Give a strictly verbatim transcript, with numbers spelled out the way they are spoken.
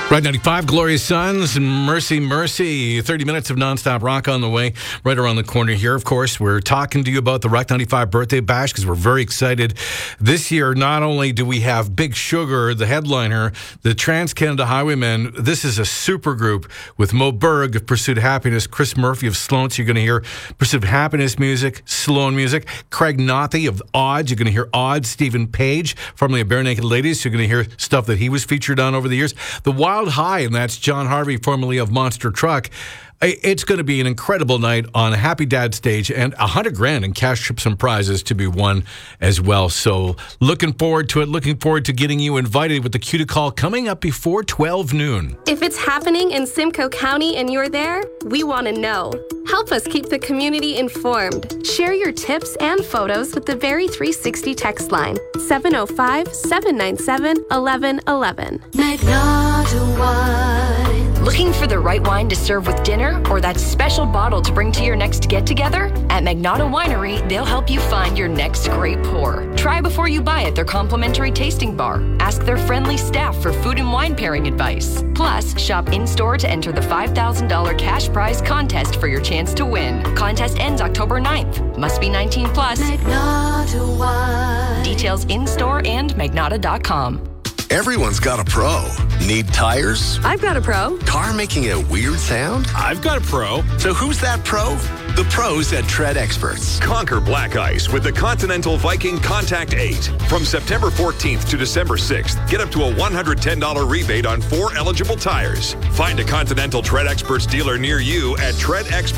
Right ninety-five, Glorious Sons, and Mercy, Mercy. thirty minutes of nonstop rock on the way, right around the corner here. Of course, we're talking to you about the Rock ninety-five Birthday Bash because we're very excited. This year, not only do we have Big Sugar, the headliner, the Trans-Canada Highwaymen. This is a super group with Mo Berg of Pursuit of Happiness, Chris Murphy of Sloan. So you're going to hear Pursuit of Happiness music, Sloan music. Craig Nothy of Odds. You're going to hear Odds. Stephen Page, formerly of Bare Naked Ladies. So you're going to hear stuff that he was featured on over the years. The Wild High, and that's John Harvey, formerly of Monster Truck. It's going to be an incredible night on a Happy Dad stage, and a hundred grand in cash, chips, and prizes to be won as well. So looking forward to it. Looking forward to getting you invited with the Q to Call coming up before twelve noon. If it's happening in Simcoe County and you're there, we want to know. Help us keep the community informed. Share your tips and photos with the Very three sixty text line, seven oh five, seven nine seven, one one one one. Magnata Wine. Looking for the right wine to serve with dinner or that special bottle to bring to your next get-together? At Magnata Winery, they'll help you find your next great pour. Try before you buy at their complimentary tasting bar. Ask their friendly staff for food and wine pairing advice. Plus, shop in-store to enter the five thousand dollars cash prize contest for your chance to win. Contest ends October ninth. Must be nineteen plus. Magnata Wine. Details in-store and magnata dot com. Everyone's got a pro. Need tires? I've got a pro. Car making a weird sound? I've got a pro. So who's that pro? The pros at Tread Experts. Conquer black ice with the Continental Viking Contact eight. From September fourteenth to December sixth, get up to a one hundred ten dollars rebate on four eligible tires. Find a Continental Tread Experts dealer near you at tread experts